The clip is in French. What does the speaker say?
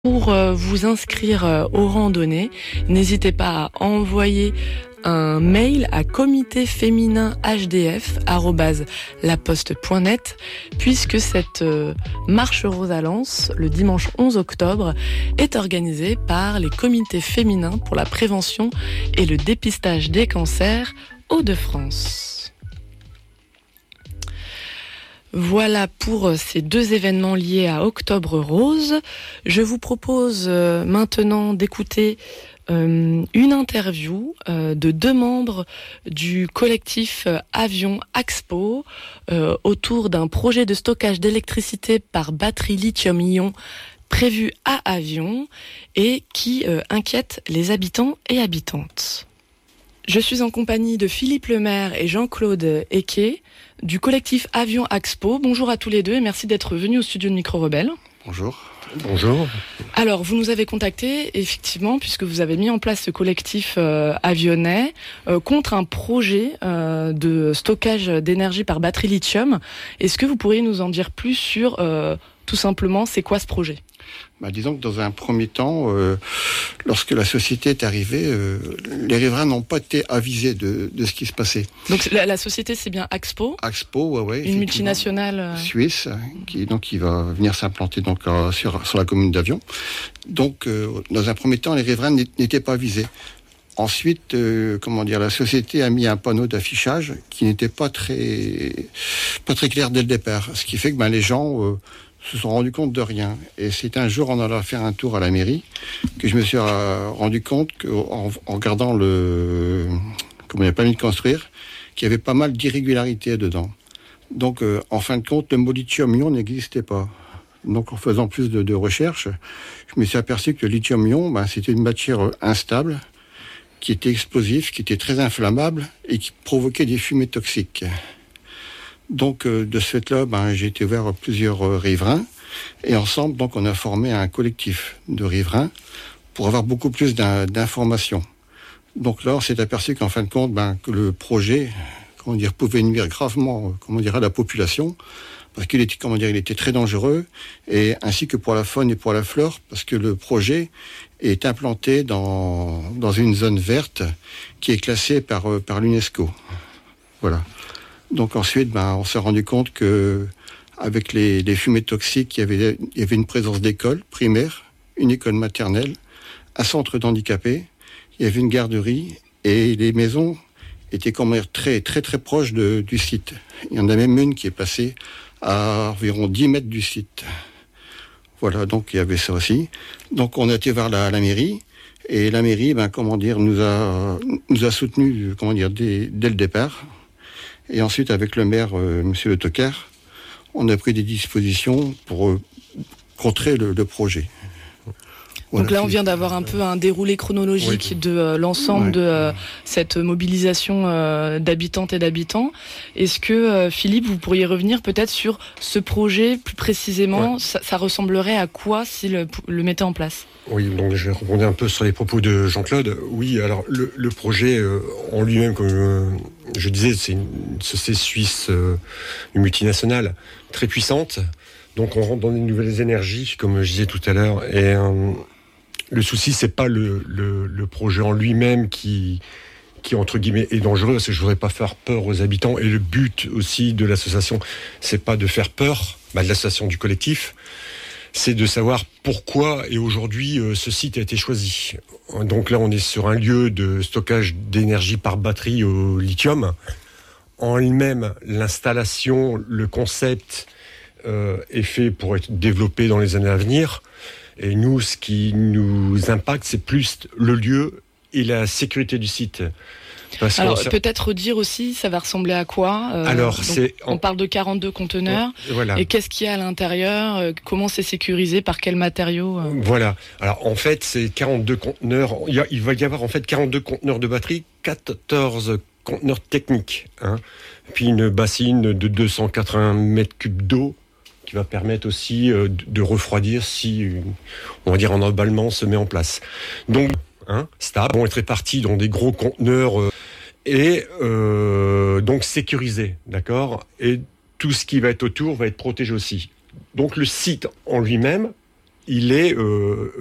Pour vous inscrire aux randonnées, n'hésitez pas à envoyer un mail à comitéféminin-hdf@laposte.net puisque cette marche rose à Lens, le dimanche 11 octobre, est organisée par les comités féminins pour la prévention et le dépistage des cancers Hauts-de-France. Voilà pour ces deux événements liés à Octobre Rose. Je vous propose maintenant d'écouter une interview de deux membres du collectif Avion Axpo autour d'un projet de stockage d'électricité par batterie lithium-ion prévu à Avion et qui inquiète les habitants et habitantes. Je suis en compagnie de Philippe Lemaire et Jean-Claude Eke du collectif Avion Axpo. Bonjour à tous les deux et merci d'être venus au studio de Micro Rebelle. Bonjour. Bonjour. Alors, vous nous avez contactés, effectivement, puisque vous avez mis en place ce collectif avionnais contre un projet de stockage d'énergie par batterie lithium. Est-ce que vous pourriez nous en dire plus sur, tout simplement, c'est quoi ce projet ? Disons que dans un premier temps, lorsque la société est arrivée, les riverains n'ont pas été avisés de ce qui se passait. Donc la société, c'est bien Axpo ? Axpo, ouais. Une multinationale suisse qui va venir s'implanter donc sur la commune d'Avion. Donc, dans un premier temps, les riverains n'étaient pas avisés. Ensuite, la société a mis un panneau d'affichage qui n'était pas très clair dès le départ, ce qui fait que les gens se sont rendus compte de rien. Et c'est un jour, en allant faire un tour à la mairie, que je me suis rendu compte qu'en regardant le permis de construire, qu'il y avait pas mal d'irrégularités dedans. Donc, en fin de compte, le mot lithium-ion n'existait pas. Donc, en faisant plus de recherches, je me suis aperçu que le lithium-ion, c'était une matière instable, qui était explosif, qui était très inflammable et qui provoquait des fumées toxiques. Donc, de ce fait-là, j'ai été vers plusieurs riverains et ensemble, donc, on a formé un collectif de riverains pour avoir beaucoup plus d'informations. Donc là, on s'est aperçu qu'en fin de compte, que le projet, pouvait nuire gravement, à la population, parce qu'il était, il était très dangereux, et ainsi que pour la faune et pour la flore, parce que le projet est implanté dans une zone verte qui est classée par l'UNESCO. Voilà. Donc ensuite, on s'est rendu compte que avec les fumées toxiques, il y avait une présence d'écoles primaires, une école maternelle, un centre d'handicapés, il y avait une garderie et les maisons étaient très très très proches du site. Il y en a même une qui est placée à environ 10 mètres du site. Voilà, donc il y avait ça aussi. Donc on a été vers la mairie et la mairie, nous a soutenus, dès le départ. Et ensuite, avec le maire, Monsieur Le Tocard, on a pris des dispositions pour contrer le projet. Voilà. Donc là, on vient d'avoir un peu un déroulé chronologique de l'ensemble de cette mobilisation d'habitantes et d'habitants. Est-ce que, Philippe, vous pourriez revenir peut-être sur ce projet plus précisément ? Ça ressemblerait à quoi s'il le mettait en place ? Oui, donc je vais rebondir un peu sur les propos de Jean-Claude. Oui, alors le projet en lui-même, comme je disais, c'est une société suisse, une multinationale très puissante. Donc on rentre dans des nouvelles énergies, comme je disais tout à l'heure. Et le souci, c'est pas le projet en lui-même qui entre guillemets est dangereux, parce que je voudrais pas faire peur aux habitants. Et le but aussi de l'association, c'est pas de faire peur, de l'association du collectif, c'est de savoir pourquoi et aujourd'hui ce site a été choisi. Donc là, on est sur un lieu de stockage d'énergie par batterie au lithium. En elle-même, l'installation, le concept est fait pour être développé dans les années à venir. Et nous, ce qui nous impacte, c'est plus le lieu et la sécurité du site. Alors, peut-être dire aussi, ça va ressembler à quoi ? On parle de 42 conteneurs. Voilà. Et qu'est-ce qu'il y a à l'intérieur ? Comment c'est sécurisé ? Par quels matériaux ? Voilà. Alors, en fait, c'est 42 conteneurs. Il va y avoir, en fait, 42 conteneurs de batterie, 14 conteneurs techniques. Puis une bassine de 280 mètres cubes d'eau qui va permettre aussi de refroidir si, on va dire, un emballement se met en place. Donc, stable, vont être répartis dans des gros conteneurs et donc sécurisés, d'accord ? Et tout ce qui va être autour va être protégé aussi. Donc le site en lui-même, il est